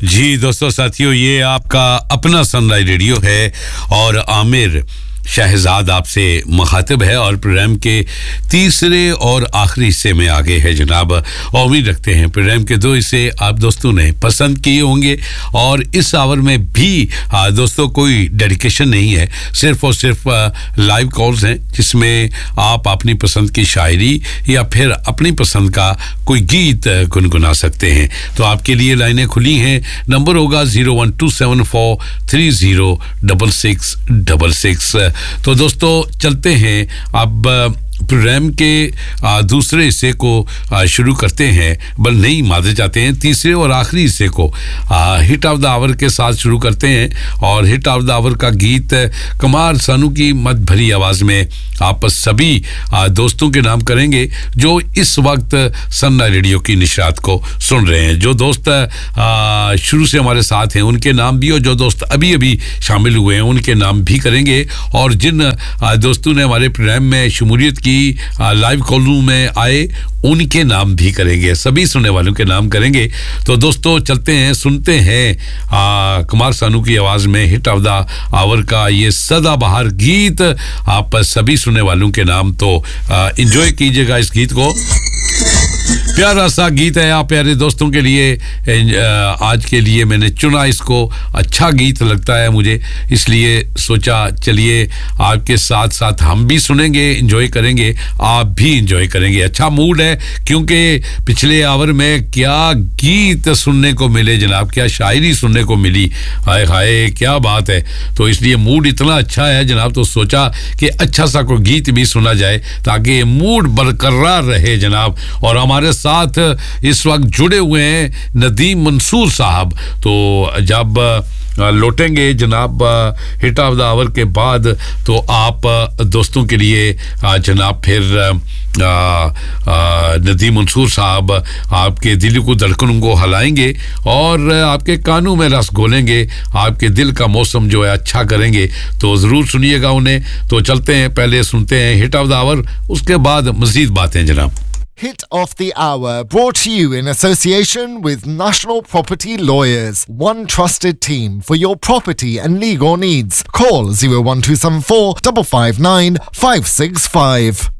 जी दोस्तों साथियों, ये आपका अपना सनराइज रेडियो है और आमिर शहजाद आपसे मुखातिब है और प्रोग्राम के तीसरे और आखिरी हिस्से में आगे है जनाब। और उम्मीद रखते हैं प्रोग्राम के दो हिस्से आप दोस्तों ने पसंद किए होंगे और इस आवर में भी दोस्तों कोई डेडिकेशन नहीं है, सिर्फ और सिर्फ लाइव कॉल्स हैं जिसमें आप अपनी पसंद की शायरी या फिर अपनी पसंद का कोई गीत गुनगुना सकते हैं। तो आपके लिए लाइनें खुली हैं। नंबर होगा 01274306666। तो दोस्तों चलते हैं अब प्रोग्राम के दूसरे हिस्से को शुरू करते हैं, बल नहीं मादे जाते हैं तीसरे और आखिरी हिस्से को हिट ऑफ द आवर के साथ शुरू करते हैं। और हिट ऑफ द आवर का गीत कमार सानू की मत भरी आवाज़ में आप सभी दोस्तों के नाम करेंगे जो इस वक्त सन्ना रेडियो की निशात को सुन रहे हैं। जो दोस्त शुरू से हमारे साथ हैं उनके नाम भी, और जो दोस्त अभी अभी शामिल हुए हैं उनके नाम भी करेंगे। और जिन दोस्तों ने हमारे प्रोग्राम में शमूलियत की लाइव कॉलों में आए उनके नाम भी करेंगे, सभी सुनने वालों के नाम करेंगे। तो दोस्तों चलते हैं, सुनते हैं कुमार सानू की आवाज़ में हिट ऑफ द आवर का ये सदाबहार गीत। आप सभी सुनने वालों के नाम तो एंजॉय कीजिएगा इस गीत को। प्यारा सा गीत है आप प्यारे दोस्तों के लिए। आज के लिए मैंने चुना इसको, अच्छा गीत लगता है मुझे, इसलिए सोचा चलिए आपके साथ साथ हम भी सुनेंगे, एंजॉय करेंगे, आप भी एंजॉय करेंगे। अच्छा मूड है क्योंकि पिछले आवर में क्या गीत सुनने को मिले जनाब, क्या शायरी सुनने को मिली, हाय हाय क्या बात है। तो इसलिए मूड इतना अच्छा है जनाब, तो सोचा कि अच्छा सा कोई गीत भी सुना जाए ताकि मूड बरकरार रहे जनाब। और हमारे साथ इस वक्त जुड़े हुए हैं नदीम मंसूर साहब। तो जब लौटेंगे जनाब हिट ऑफ द आवर के बाद तो आप दोस्तों के लिए जनाब फिर नदीम मंसूर साहब आपके दिल को धड़कनों को हिलाएंगे और आपके कानों में रस घोलेंगे, आपके दिल का मौसम जो है अच्छा करेंगे। तो ज़रूर सुनिएगा उन्हें। तो चलते हैं, पहले सुनते हैं हिट ऑफ द आवर, उसके बाद मज़ीद बातें जनाब। Hit of the Hour, brought to you in association with National Property Lawyers. One trusted team for your property and legal needs. Call 01274 559 565.